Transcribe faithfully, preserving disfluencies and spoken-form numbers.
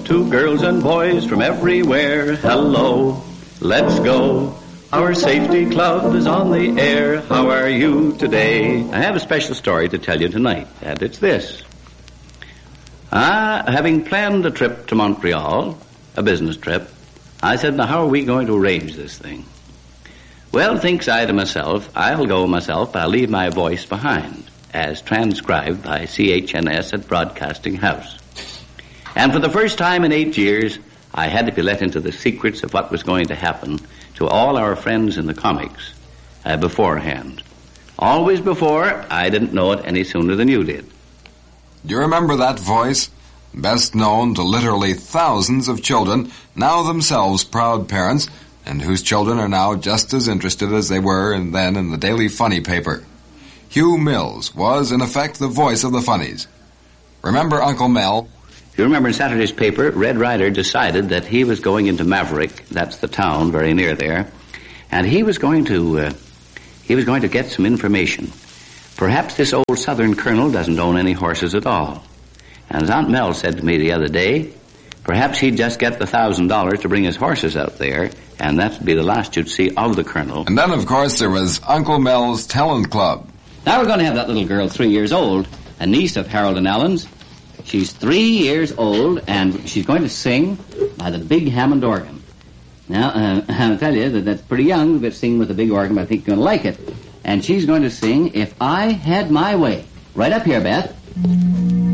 to girls and boys from everywhere. Hello, let's go. Our safety club is on the air. How are you today? I have a special story to tell you tonight, and it's this. Ah, having planned a trip to Montreal, a business trip, I said, now how are we going to arrange this thing? Well, thinks I to myself, I'll go myself, but I'll leave my voice behind, as transcribed by C H N S at Broadcasting House. And for the first time in eight years, I had to be let into the secrets of what was going to happen to all our friends in the comics uh, beforehand. Always before, I didn't know it any sooner than you did. Do you remember that voice? Best known to literally thousands of children, now themselves proud parents, and whose children are now just as interested as they were and then in the Daily Funny paper. Hugh Mills was, in effect, the voice of the funnies. Remember Uncle Mel? You remember in Saturday's paper, Red Ryder decided that he was going into Maverick, that's the town very near there, and he was going to, uh, he was going to get some information. Perhaps this old Southern colonel doesn't own any horses at all. And as Aunt Mel said to me the other day, perhaps he'd just get the thousand dollars to bring his horses out there, and that'd be the last you'd see of the colonel. And then, of course, there was Uncle Mel's Talent Club. Now we're going to have that little girl, three years old, a niece of Harold and Ellen's. She's three years old, and she's going to sing by the big Hammond organ. Now, uh, I'll tell you that that's pretty young, but singing with a big organ, but I think you're going to like it. And she's going to sing If I Had My Way. Right up here, Beth.